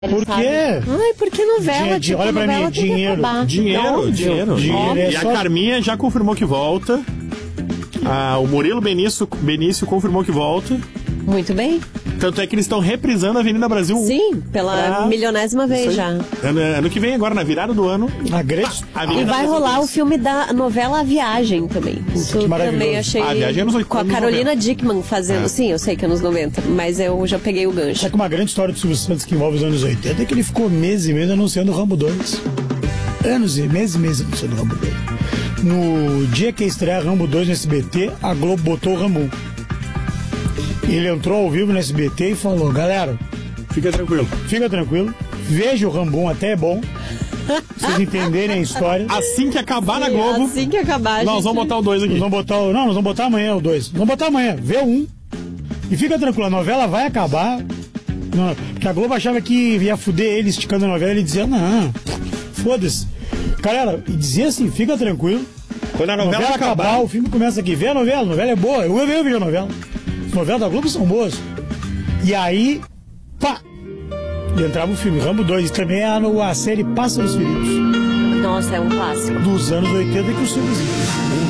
Por quê? Ai, porque novela, olha pra mim, dinheiro. Dinheiro. E a Carminha já confirmou que volta. O Murilo Benício confirmou que volta. Muito bem. Tanto é que eles estão reprisando a Avenida Brasil 1. Sim, pela milionésima vez já. Ano que vem, agora, na virada do ano. E vai rolar o filme da novela A Viagem também. Isso também achei. A Viagem é nos 80, com a Carolina Dickmann fazendo. Sim, eu sei que é nos 90, mas eu já peguei o gancho. É que uma grande história do Silvio Santos que envolve os anos 80 é que ele ficou meses e meses anunciando o Rambo 2. Meses e meses anunciando o Rambo 2. No dia que estreia Rambo 2 no SBT, a Globo botou o Rambo 1. Ele entrou ao vivo no SBT e falou: galera, fica tranquilo, veja o Rambo 1, até é bom, pra vocês entenderem a história. Assim que acabar na Globo, assim que acabar, nós vamos botar o 2 aqui. Nós vamos botar amanhã o 2. Vamos botar amanhã, vê o 1. E fica tranquilo, a novela vai acabar. Não, porque a Globo achava que ia fuder ele esticando a novela. Ele dizia: não, foda-se. Galera, e dizia assim: fica tranquilo. Quando a novela acabar, o filme começa aqui. Vê a novela é boa. Eu vi a novela. As novelas da Globo são boas. E aí, pá! E entrava o filme Rambo 2. E também a série Pássaros Feridos. Nossa, é um clássico. Dos anos 80 que o Silvio